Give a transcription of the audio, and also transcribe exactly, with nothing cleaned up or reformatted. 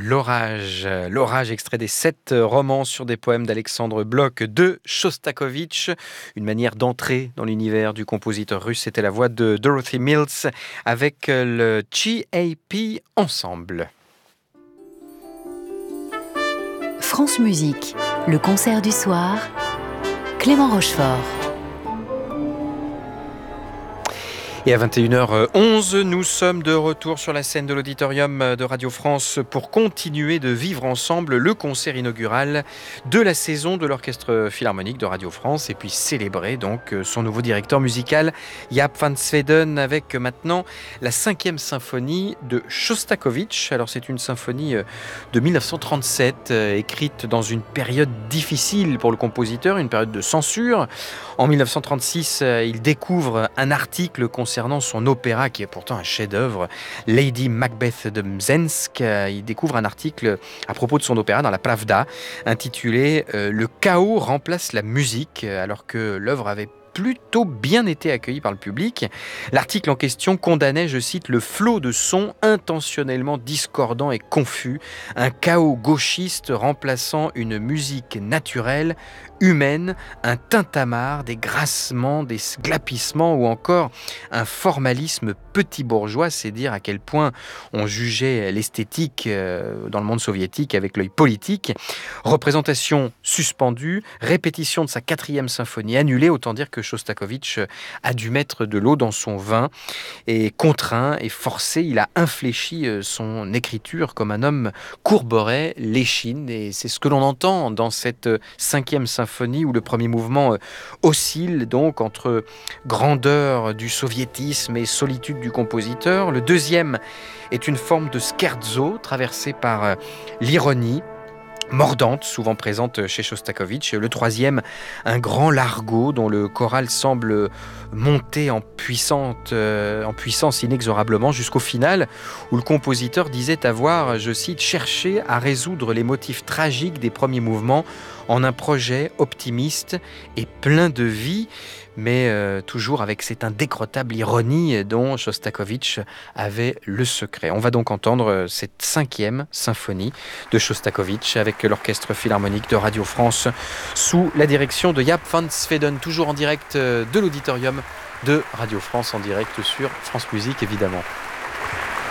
L'orage, l'orage extrait des sept romans sur des poèmes d'Alexandre Blok de Shostakovich. Une manière d'entrer dans l'univers du compositeur russe, c'était la voix de Dorothy Mills avec le G A P Ensemble. France Musique, le concert du soir, Clément Rochefort. Et à vingt et une heures onze, nous sommes de retour sur la scène de l'auditorium de Radio France pour continuer de vivre ensemble le concert inaugural de la saison de l'Orchestre Philharmonique de Radio France et puis célébrer donc son nouveau directeur musical Jaap van Zweden avec maintenant la cinquième symphonie de Shostakovich. Alors c'est une symphonie de mille neuf cent trente-sept écrite dans une période difficile pour le compositeur, une période de censure. En mille neuf cent trente-six, il découvre un article concernant son opéra qui est pourtant un chef-d'œuvre, Lady Macbeth de Mzensk. Il découvre un article à propos de son opéra dans la Pravda intitulé euh, « Le chaos remplace la musique » alors que l'œuvre avait plutôt bien été accueilli par le public. L'article en question condamnait, je cite, le flot de sons intentionnellement discordants et confus, un chaos gauchiste remplaçant une musique naturelle, humaine, un tintamarre, des grassements, des glapissements ou encore un formalisme petit bourgeois. C'est dire à quel point on jugeait l'esthétique dans le monde soviétique avec l'œil politique. Représentation suspendue, répétition de sa quatrième symphonie annulée, autant dire que Shostakovich a dû mettre de l'eau dans son vin et contraint et forcé, il a infléchi son écriture comme un homme courberait l'échine et c'est ce que l'on entend dans cette cinquième symphonie où le premier mouvement oscille donc entre grandeur du soviétisme et solitude du compositeur. Le deuxième est une forme de scherzo traversée par l'ironie mordante, souvent présente chez Shostakovich. Le troisième, un grand largo dont le choral semble monter en, puissante, euh, en puissance inexorablement jusqu'au final, où le compositeur disait avoir, je cite, cherché à résoudre les motifs tragiques des premiers mouvements en un projet optimiste et plein de vie, mais euh, toujours avec cette indécrottable ironie dont Shostakovich avait le secret. On va donc entendre cette cinquième symphonie de Shostakovich avec l'Orchestre Philharmonique de Radio France sous la direction de Jaap van Zweden, toujours en direct de l'auditorium de Radio France, en direct sur France Musique évidemment.